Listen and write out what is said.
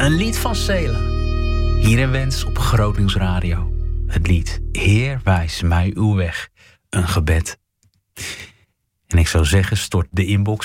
Een lied van Cela. Hier in Wens op Groot Nieuws Radio. Het lied Heer, wijs mij uw weg. Een gebed. En ik zou zeggen, stort de inbox